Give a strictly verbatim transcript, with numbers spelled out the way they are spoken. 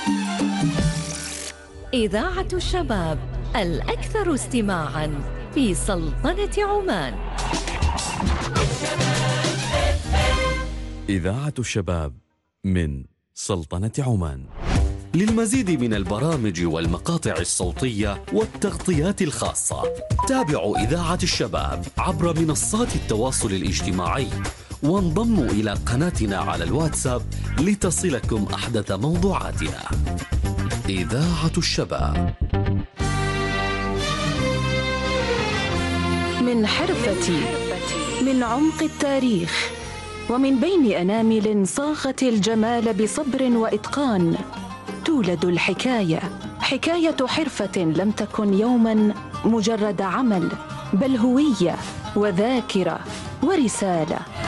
إذاعة الشباب الأكثر استماعاً في سلطنة عمان. إذاعة الشباب من سلطنة عمان. للمزيد من البرامج والمقاطع الصوتية والتغطيات الخاصة تابعوا إذاعة الشباب عبر منصات التواصل الاجتماعي، وانضموا إلى قناتنا على الواتساب لتصلكم أحدث موضوعاتنا. إذاعة الشباب. من حرفتي، من عمق التاريخ، ومن بين أنامل صاغت الجمال بصبر وإتقان، تولد الحكاية، حكاية حرفة لم تكن يوما مجرد عمل، بل هوية وذاكرة ورسالة.